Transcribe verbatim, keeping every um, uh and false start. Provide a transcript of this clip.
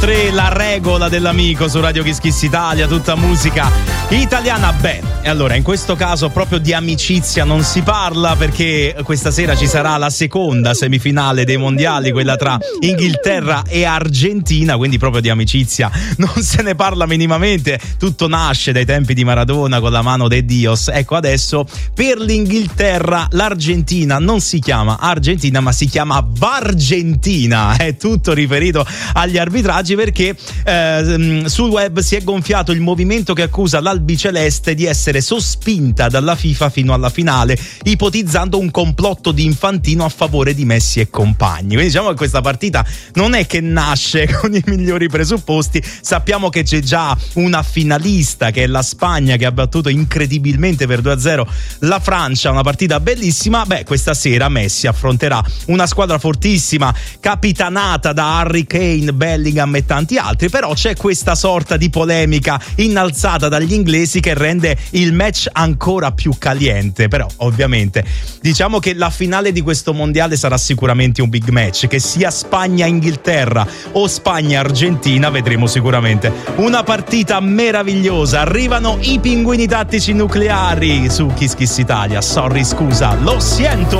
tre, la regola dell'amico su Radio Kiss Kiss Italia, tutta musica italiana. Beh, e allora in questo caso proprio di amicizia non si parla, perché questa sera ci sarà la seconda semifinale dei mondiali, quella tra Inghilterra e Argentina, quindi proprio di amicizia non se ne parla minimamente. Tutto nasce dai tempi di Maradona con la mano de Dios. Ecco, adesso per l'Inghilterra l'Argentina non si chiama Argentina ma si chiama Vargentina. È tutto riferito agli arbitraggi, perché eh, sul web si è gonfiato il movimento che accusa l'albiceleste di essere sospinta dalla FIFA fino alla finale, ipotizzando un complotto di Infantino a favore di Messi e compagni. Quindi diciamo che questa partita non è che nasce con i migliori presupposti. Sappiamo che c'è già una finalista, che è la Spagna, che ha battuto incredibilmente per due a zero la Francia, una partita bellissima. Beh, questa sera Messi affronterà una squadra fortissima, capitanata da Harry Kane, Bellingham e tanti altri, però c'è questa sorta di polemica innalzata dagli inglesi che rende il match ancora più caliente. Però ovviamente diciamo che la finale di questo mondiale sarà sicuramente un big match, che sia Spagna-Inghilterra o Spagna-Argentina, vedremo sicuramente una partita meravigliosa. Arrivano i pinguini tattici nucleari su Kiss Kiss Italia. Sorry, scusa, lo siento.